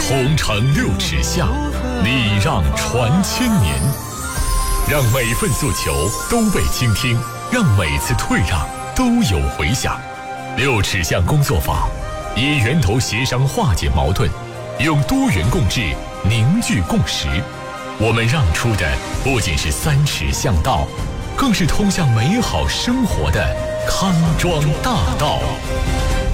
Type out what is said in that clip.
同城6尺巷，礼让传千年。让每份诉求都被倾听，让每次退让都有回响。6尺巷工作坊以源头协商化解矛盾，用多元共治凝聚共识。我们让出的不仅是3尺巷道，更是通向美好生活的康庄大道。